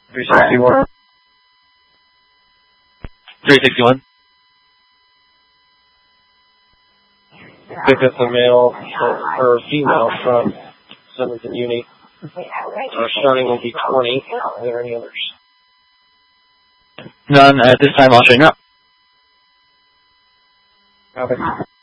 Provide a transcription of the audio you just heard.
361. 361. Pick up a male or female from 7th and Uni. Starting will be 20. Are there any others? None at this time. I'll straighten up. Okay.